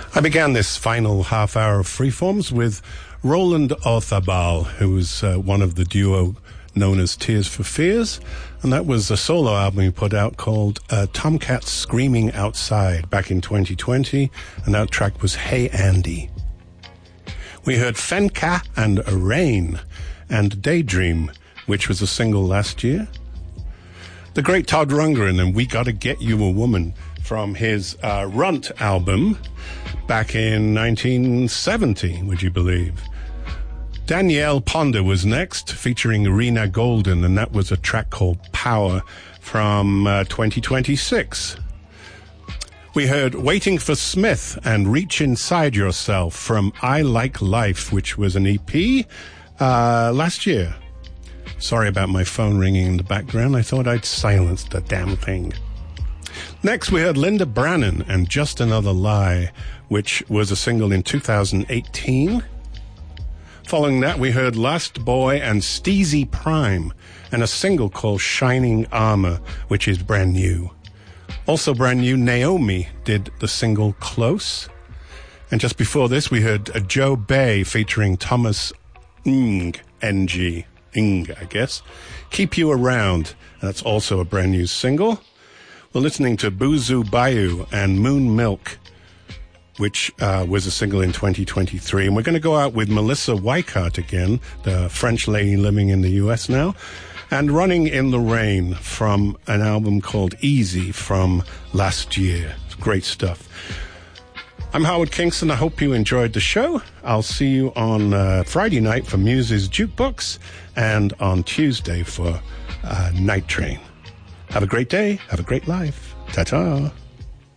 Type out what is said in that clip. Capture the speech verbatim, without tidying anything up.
I began this final half hour of Freeforms with Roland Orzabal, who was uh, one of the duo known as Tears for Fears, and that was a solo album he put out called uh, Tomcats Screaming Outside back in twenty twenty, and that track was Hey Andy. We heard Fenka and Rain and Daydream, which was a single last year. The great Todd Rundgren and We Gotta Get You a Woman from his uh, Runt album back in nineteen seventy, would you believe? Danielle Ponder was next, featuring Rena Golden, and that was a track called Power from uh, twenty twenty-six. We heard Waiting for Smith and Reach Inside Yourself from I Like Life, which was an E P uh, last year. Sorry about my phone ringing in the background. I thought I'd silenced the damn thing. Next, we heard Linda Brannon and Just Another Lie, which was a single in two thousand eighteen. Following that, we heard Last Boy and Steezy Prime and a single called Shining Armor, which is brand new. Also brand new, Naomi did the single Close. And just before this, we heard uh, Joe Bay featuring Thomas Ng, N G, Ng, I guess. Keep You Around. That's also a brand new single. We're listening to Boozoo Bayou and Moon Milk, which uh, was a single in twenty twenty-three. And we're going to go out with Melissa Weikart again, the French lady living in the U S now, and Running in the Rain from an album called Easy from last year. It's great stuff. I'm Howard Kingston. I hope you enjoyed the show. I'll see you on uh, Friday night for Muse's Jukebox and on Tuesday for uh, Night Train. Have a great day. Have a great life. Ta-ta.